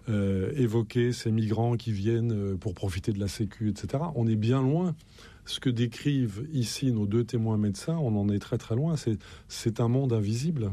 évoqué ces migrants qui viennent pour profiter de la Sécu, etc. On est bien loin. Ce que décrivent ici nos deux témoins médecins, on en est très très loin. C'est un monde invisible.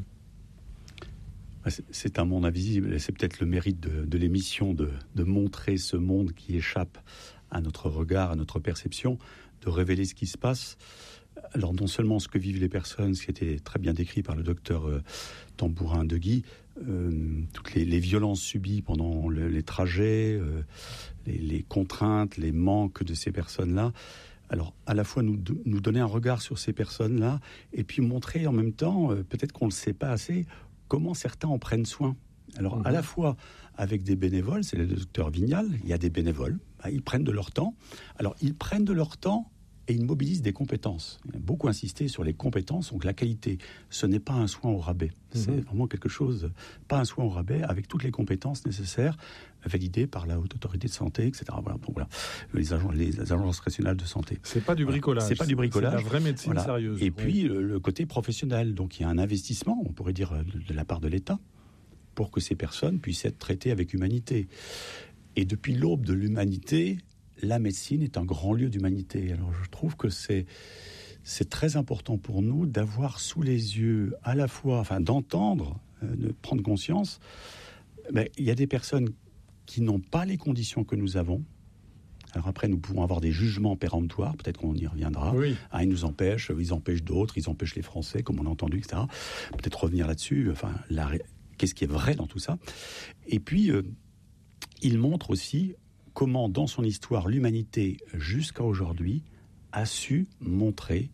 C'est un monde invisible, et c'est peut-être le mérite de l'émission de montrer ce monde qui échappe à notre regard, à notre perception, de révéler ce qui se passe. Alors non seulement ce que vivent les personnes, ce qui était très bien décrit par le docteur Tambourin-Deguy, toutes les violences subies pendant les trajets, les contraintes, les manques de ces personnes-là. Alors, à la fois nous donner un regard sur ces personnes-là, et puis montrer en même temps, peut-être qu'on ne le sait pas assez, comment certains en prennent soin. Alors, à la fois avec des bénévoles, c'est le docteur Vignal, il y a des bénévoles, ils prennent de leur temps. Alors, ils prennent de leur temps et ils mobilisent des compétences. Il y a beaucoup insisté sur les compétences, donc la qualité. Ce n'est pas un soin au rabais. C'est vraiment quelque chose, pas un soin au rabais, avec toutes les compétences nécessaires, validées par la Haute Autorité de Santé, etc. Voilà, donc voilà, les agences régionales de santé. C'est pas du bricolage. C'est pas du bricolage. C'est la vraie médecine sérieuse. Et puis, le côté professionnel. Donc, il y a un investissement, on pourrait dire, de la part de l'État, pour que ces personnes puissent être traitées avec humanité. Et depuis l'aube de l'humanité, la médecine est un grand lieu d'humanité. Alors je trouve que c'est très important pour nous d'avoir sous les yeux, à la fois, d'entendre, de prendre conscience, il y a des personnes qui n'ont pas les conditions que nous avons. Alors après, nous pouvons avoir des jugements péremptoires, peut-être qu'on y reviendra. Oui. Ils nous empêchent, ils empêchent d'autres, ils empêchent les Français, comme on l'a entendu, etc. Peut-être revenir là-dessus, qu'est-ce qui est vrai dans tout ça. Et puis, il montre aussi comment, dans son histoire, l'humanité, jusqu'à aujourd'hui, a su montrer,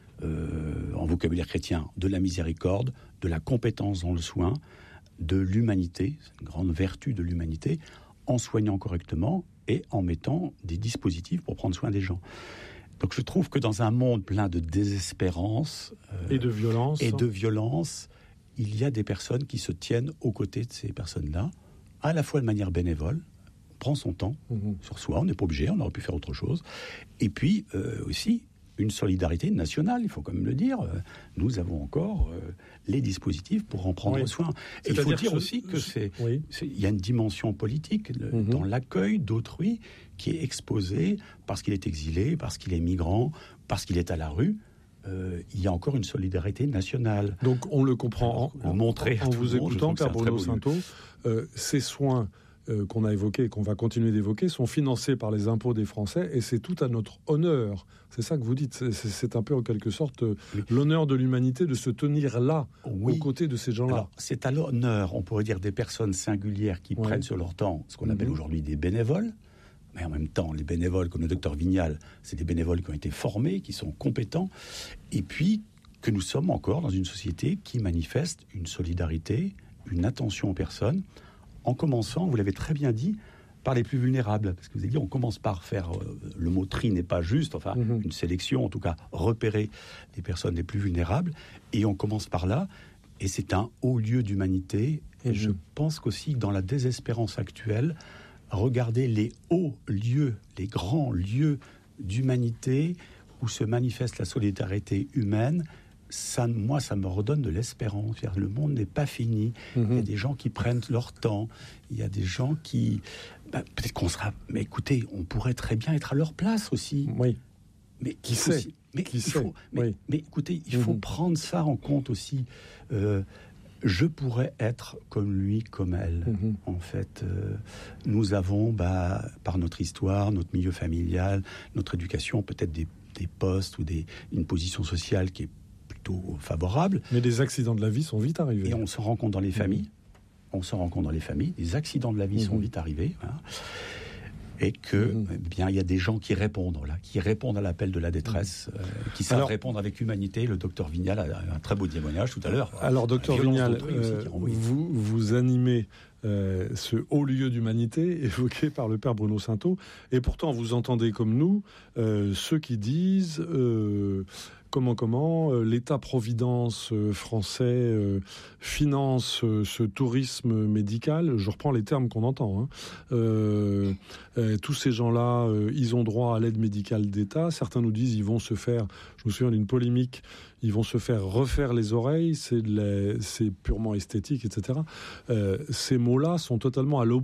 en vocabulaire chrétien, de la miséricorde, de la compétence dans le soin, de l'humanité, c'est une grande vertu de l'humanité, en soignant correctement et en mettant des dispositifs pour prendre soin des gens. Donc je trouve que dans un monde plein de désespérance et de violence, il y a des personnes qui se tiennent aux côtés de ces personnes-là, à la fois de manière bénévole, prend son temps sur soi, on n'est pas obligé, on aurait pu faire autre chose. Et puis aussi une solidarité nationale, il faut quand même le dire. Nous avons encore les dispositifs pour en prendre soin. Et il faut dire aussi que il y a une dimension politique dans l'accueil d'autrui qui est exposé parce qu'il est exilé, parce qu'il est migrant, parce qu'il est à la rue. Il y a encore une solidarité nationale. Donc on le comprend en vous écoutant, Père Bruno Sainteau, ces soins qu'on a évoqués et qu'on va continuer d'évoquer sont financés par les impôts des Français et c'est tout à notre honneur. C'est ça que vous dites. C'est un peu en quelque sorte l'honneur de l'humanité de se tenir là, aux côtés de ces gens-là. Alors, c'est à l'honneur, on pourrait dire, des personnes singulières qui prennent sur leur temps ce qu'on appelle aujourd'hui des bénévoles. Mais en même temps, les bénévoles, comme le docteur Vignal, c'est des bénévoles qui ont été formés, qui sont compétents. Et puis, que nous sommes encore dans une société qui manifeste une solidarité, une attention aux personnes, en commençant, vous l'avez très bien dit, par les plus vulnérables. Parce que vous avez dit, on commence par faire, le mot tri n'est pas juste, une sélection, en tout cas, repérer les personnes les plus vulnérables. Et on commence par là. Et c'est un haut lieu d'humanité. Et je pense qu'aussi, dans la désespérance actuelle, regarder les hauts lieux, les grands lieux d'humanité où se manifeste la solidarité humaine, ça me redonne de l'espérance. Le monde n'est pas fini. Il y a des gens qui prennent leur temps. Il y a des gens qui... peut-être qu'on sera... Mais écoutez, on pourrait très bien être à leur place aussi. Oui. Mais qui sait aussi, mais écoutez, il faut prendre ça en compte aussi. Je pourrais être comme lui, comme elle. En fait, nous avons, par notre histoire, notre milieu familial, notre éducation, peut-être des postes ou une position sociale qui est plutôt favorable. Mais les accidents de la vie sont vite arrivés. Et on se rend compte dans les familles. Les accidents de la vie sont vite arrivés. Hein. Et que, il y a des gens qui répondent à l'appel de la détresse, qui savent répondre avec humanité. Le docteur Vignal a un très beau témoignage tout à l'heure. Alors, docteur Vignal, vous animez ce haut lieu d'humanité évoqué par le Père Bruno Sainteau, et pourtant vous entendez comme nous ceux qui disent comment l'État-providence français finance ce tourisme médical. Je reprends les termes qu'on entend. Tous ces gens-là, ils ont droit à l'aide médicale d'État. Certains nous disent ils vont se faire, je me souviens d'une polémique, ils vont se faire refaire les oreilles, c'est purement esthétique, etc. Ces mots-là sont totalement à l'opposé